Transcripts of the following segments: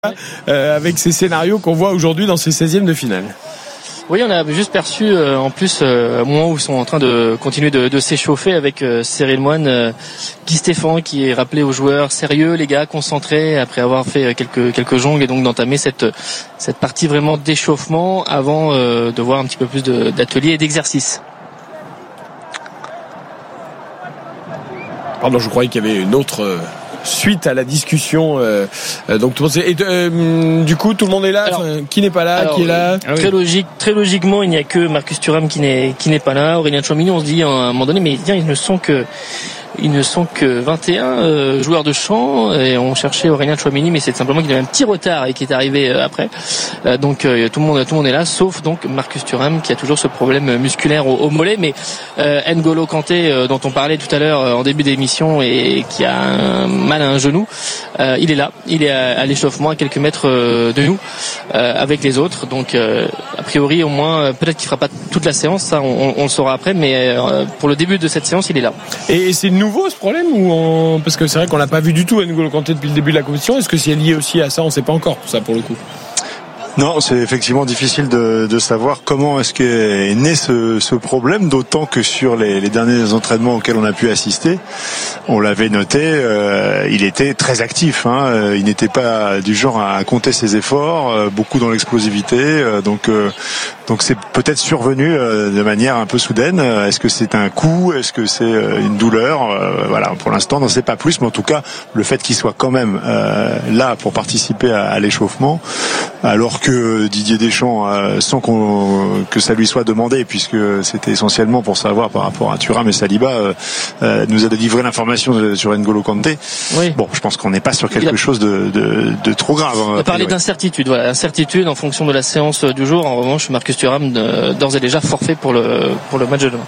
avec ces scénarios qu'on voit aujourd'hui dans ces 16e de finale. Oui, on a juste perçu en plus au moment où ils sont en train de continuer de s'échauffer avec Cyril Moine, Guy Stéphane qui est rappelé aux joueurs sérieux, les gars, concentrés après avoir fait quelques jongles et donc d'entamer cette partie vraiment d'échauffement avant de voir un petit peu plus d'ateliers et d'exercices. Pardon, je croyais qu'il y avait une autre suite à la discussion. Donc tout le monde du coup tout le monde est là. Alors, qui n'est pas là, qui est là? Très logiquement, il n'y a que Marcus Thuram qui n'est pas là. Aurélien Tchouameni, on se dit à un moment donné, mais tiens, ils ne sont que 21 joueurs de champ et on cherchait Aurélien Tchouameni, mais c'est simplement qu'il avait un petit retard et qui est arrivé après. Donc tout le monde est là, sauf donc Marcus Thuram qui a toujours ce problème musculaire au mollet. Mais N'Golo Kanté, dont on parlait tout à l'heure en début d'émission et qui a un mal à un genou, il est là, il est à l'échauffement à quelques mètres de nous avec les autres. Donc a priori au moins peut-être qu'il fera pas toute la séance, ça on le saura après, mais pour le début de cette séance il est là. Et c'est nouveau ce problème parce que c'est vrai qu'on l'a pas vu du tout N'Golo Kanté depuis le début de la compétition. Est-ce que c'est lié aussi à ça? On sait pas encore tout ça pour le coup. Non, c'est effectivement difficile de savoir comment est-ce qu'est né ce problème, d'autant que sur les derniers entraînements auxquels on a pu assister, on l'avait noté, il était très actif, il n'était pas du genre à compter ses efforts, beaucoup dans l'explosivité, donc c'est peut-être survenu de manière un peu soudaine. Est-ce que c'est un coup? Est-ce que c'est une douleur? Voilà, pour l'instant, on n'en sait pas plus, mais en tout cas, le fait qu'il soit quand même là pour participer à l'échauffement, alors que Didier Deschamps, sans que ça lui soit demandé, puisque c'était essentiellement pour savoir par rapport à Thuram et Saliba, nous a délivré l'information sur N'Golo Kanté. Oui. Bon, je pense qu'on n'est pas sur quelque chose de trop grave. On a parlé d'incertitude, voilà, incertitude en fonction de la séance du jour. En revanche, Marcus Thuram d'ores et déjà forfait pour le match de demain.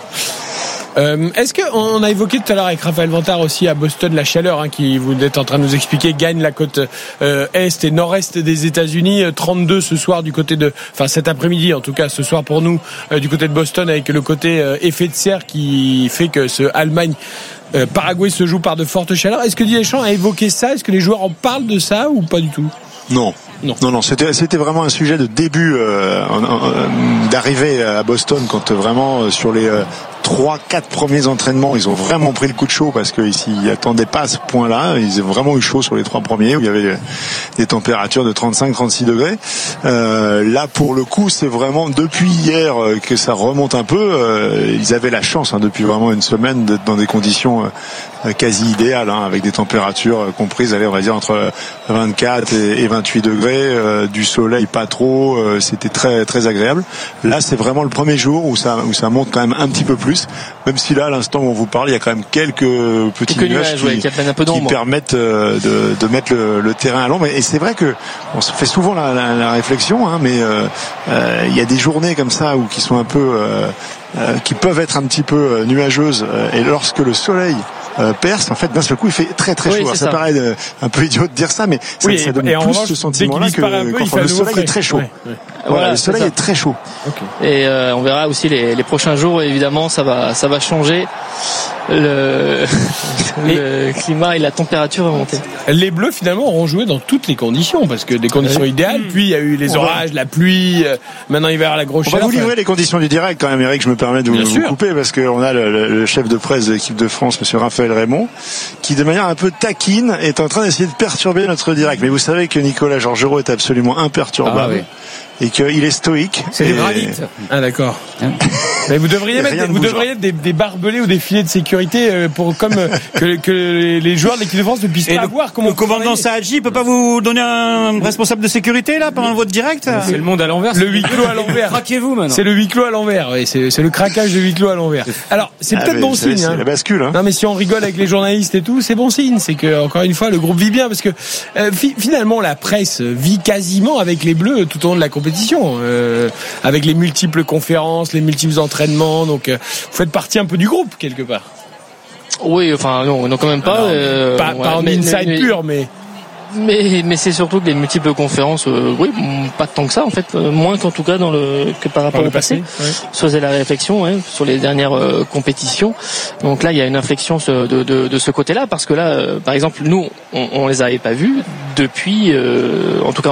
Est-ce qu'on a évoqué tout à l'heure avec Raphaël Vantard aussi à Boston la chaleur qui vous êtes en train de nous expliquer gagne la côte est et nord-est des États-Unis, 32 ce soir du côté cet après-midi en tout cas ce soir pour nous du côté de Boston, avec le côté effet de serre qui fait que ce Allemagne Paraguay se joue par de fortes chaleurs. Est-ce que Didier Deschamps a évoqué ça? Est-ce que les joueurs en parlent de ça ou pas du tout? Non, c'était vraiment un sujet de début d'arrivée à Boston, quand vraiment sur les 3-4 premiers entraînements, ils ont vraiment pris le coup de chaud parce qu'ils s'y attendaient pas à ce point-là. Ils ont vraiment eu chaud sur les 3 premiers où il y avait des températures de 35-36 degrés. Là, pour le coup, c'est vraiment depuis hier que ça remonte un peu. Ils avaient la chance depuis vraiment une semaine d'être dans des conditions quasi idéales, avec des températures comprises, on va dire entre 24 et 28 degrés, du soleil pas trop, c'était très très agréable. Là, c'est vraiment le premier jour où ça monte quand même un petit peu plus, même si là, à l'instant où on vous parle, il y a quand même quelques petits nuages qui permettent de mettre le terrain à l'ombre. Et c'est vrai que on se fait souvent la réflexion, mais il y a des journées comme ça qui sont un peu qui peuvent être un petit peu nuageuses, et lorsque le soleil perce, en fait, d'un seul coup, il fait très très chaud. Alors, ça paraît un peu idiot de dire ça, mais ça donne plus revanche, ce sentiment-là que quand le soleil est très chaud. Ouais. Voilà, le soleil est très chaud. Okay. Et on verra aussi les prochains jours, évidemment, ça va changer. Le climat et la température vont monter. Les Bleus finalement auront joué dans toutes les conditions, parce que des conditions idéales, puis il y a eu les orages, la pluie, maintenant il va y avoir la grosse chaleur. On va vous livrer les conditions du direct quand même, Eric, je me permets de vous couper, parce qu'on a le chef de presse de l'équipe de France, monsieur Raphaël Raymond, qui de manière un peu taquine est en train d'essayer de perturber notre direct. Mais vous savez que Nicolas Georgerot est absolument imperturbable. Ah, oui. Et qu'il est stoïque. C'est des granites. Ah d'accord. Mais vous devriez mettre des barbelés ou des filets de sécurité pour que les joueurs de l'équipe de France ne puissent pas voir comment. Le commandant Saadji peut pas vous donner un responsable de sécurité là pendant votre direct? C'est le monde à l'envers. Le huis clos à l'envers. Craquez-vous maintenant. C'est le huis clos à l'envers. Oui, c'est le craquage de huis clos à l'envers. Alors c'est peut-être bon signe. C'est la bascule. Non mais si on rigole avec les journalistes et tout, c'est bon signe. C'est que encore une fois le groupe vit bien, parce que finalement la presse vit quasiment avec les Bleus tout au long de la compétition, avec les multiples conférences, les multiples entraînements. Donc vous faites partie un peu du groupe quelque part. Oui, enfin non quand même pas. Pas en inside pur, mais Mais c'est surtout que les multiples conférences, oui, pas tant que ça en fait, moins qu'en tout cas que par rapport au passé. Ouais. Se faisait la réflexion sur les dernières compétitions. Donc là, il y a une inflexion de ce côté-là, parce que là, par exemple, nous, on les avait pas vus depuis, en tout cas